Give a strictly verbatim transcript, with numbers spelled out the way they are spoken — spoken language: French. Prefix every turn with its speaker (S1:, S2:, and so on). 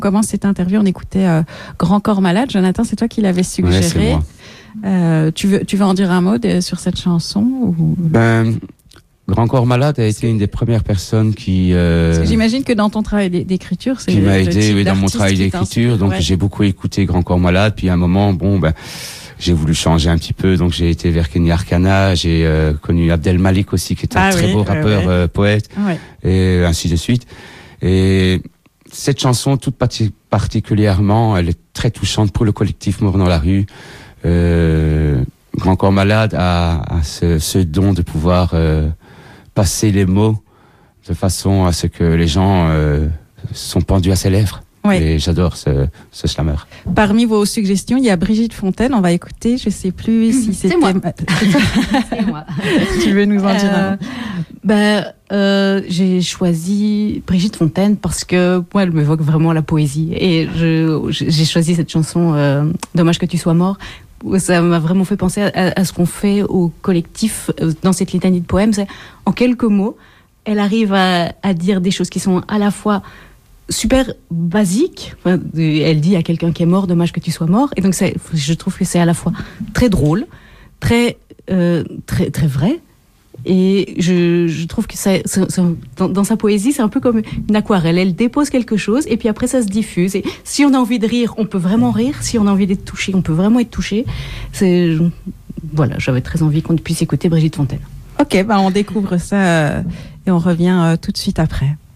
S1: commence cette interview, on écoutait euh, Grand Corps Malade. Jonathan, c'est toi qui l'avais suggéré.
S2: Ouais, c'est moi.
S1: Euh, tu veux, tu veux en dire un mot de, sur cette chanson ou...
S2: Ben, Grand Corps Malade a été une des premières personnes qui... Euh,
S1: J'imagine que dans ton travail d'écriture, c'est
S2: qui m'a
S1: le
S2: aidé
S1: type
S2: oui, dans mon
S1: d'artiste
S2: travail
S1: qui
S2: d'écriture.
S1: t'inspire,
S2: Donc
S1: ouais.
S2: j'ai beaucoup écouté Grand Corps Malade. Puis à un moment, bon, ben, j'ai voulu changer un petit peu. Donc j'ai été vers Kenny Arcana. J'ai euh, connu Abdel Malik aussi, qui est un
S1: Ah
S2: très
S1: oui,
S2: beau
S1: ouais,
S2: rappeur,
S1: ouais.
S2: Euh, poète,
S1: Ouais.
S2: et ainsi de suite. Et cette chanson, toute parti- particulièrement, elle est très touchante pour le collectif Mort dans la rue. Euh, Grand Corps Malade a, a ce, ce don de pouvoir euh, passer les mots de façon à ce que les gens euh, sont pendus à ses lèvres.
S1: Ouais.
S2: Et j'adore ce, ce slammer.
S1: Parmi vos suggestions, il y a Brigitte Fontaine. On va écouter, je sais plus si
S3: C'est
S1: c'était...
S3: moi. C'est moi.
S1: Tu veux nous en dire un
S3: Euh,
S1: mot?
S3: ben, euh, j'ai choisi Brigitte Fontaine parce que moi, elle m'évoque vraiment la poésie. Et je, j'ai choisi cette chanson euh, Dommage que tu sois mort. Où ça m'a vraiment fait penser à, à ce qu'on fait au collectif euh, dans cette litanie de poèmes. C'est, en quelques mots, elle arrive à, à dire des choses qui sont à la fois super basiques. Enfin, elle dit à quelqu'un qui est mort, dommage que tu sois mort. Et donc, c'est, je trouve que c'est à la fois très drôle, très, euh, très, très vrai. Et je, je trouve que ça, ça, ça, dans, dans sa poésie, c'est un peu comme une aquarelle. Elle dépose quelque chose et puis après, ça se diffuse. Et si on a envie de rire, on peut vraiment rire. Si on a envie d'être touché, on peut vraiment être touché. C'est, voilà, j'avais très envie qu'on puisse écouter Brigitte Fontaine.
S1: Ok, bah on découvre ça euh, et on revient euh, tout de suite après.